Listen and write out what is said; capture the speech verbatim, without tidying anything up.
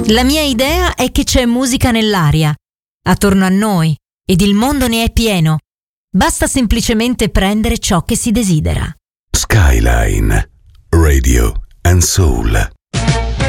La mia idea è che c'è musica nell'aria, attorno a noi, ed il mondo ne è pieno. Basta semplicemente prendere ciò che si desidera. Skyline Radio and Soul.